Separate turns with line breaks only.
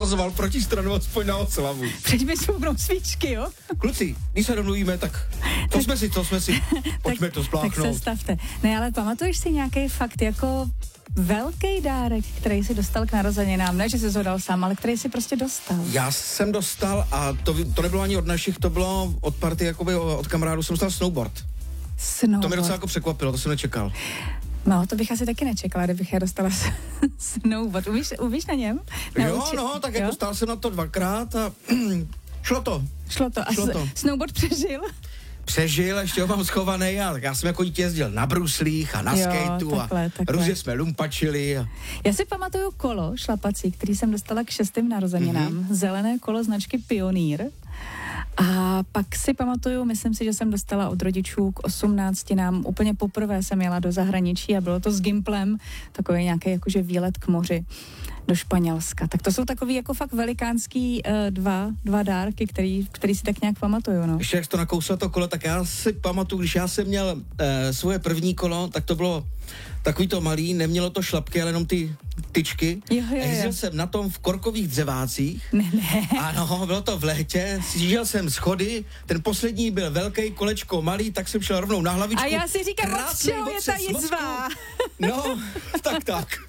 prosazoval protistranu aspoň na oslavu.
Teď mi soubnou svíčky, jo?
Kluci, když se domluvíme, tak to jsme si, pojďme to spláchnout.
Tak se stavte. Ne, ale pamatuješ si nějaký fakt jako velký dárek, který jsi dostal k narozeninám? Ne, že jsi ho dal sám, ale který jsi prostě dostal.
Já jsem dostal, a to nebylo ani od našich, to bylo od party, jakoby od kamarádů, jsem dostal snowboard.
Snowboard.
To mě docela jako překvapilo, to jsem nečekal.
No, to bych asi taky nečekala, kdybych já dostala snowboard. Umíš na něm?
Tak jako stál jsem na to 2krát a šlo to.
A snowboard přežil?
Přežil, ještě ho mám schovaný, a tak já jsem jako dítě jezdil na bruslích a na skateu
takhle.
různě jsme lumpačili.
Já si pamatuju kolo šlapací, který jsem dostala k 6. narozeninám. Zelené kolo značky Pionýr. A pak si pamatuju, myslím si, že jsem dostala od rodičů k 18. Úplně poprvé jsem jela do zahraničí a bylo to s Gimplem, takový nějaký jakože výlet k moři do Španělska. Tak to jsou takový jako fakt velikánský dva dárky, který si tak nějak pamatuju, no.
Ještě jak jsi to nakousla to kolo, tak já si pamatuju, když já jsem měl svoje první kolo, tak to bylo takový to malý, nemělo to šlapky, ale jenom ty tyčky.
Jo.
Jezdil jsem na tom v korkových dřevácích.
Ne.
Ano, bylo to v létě, sjížděl jsem schody, ten poslední byl velký, kolečko malý, tak jsem šel rovnou na hlavičku.
A já si říkám, od čeho je ta jizva?
No, tak.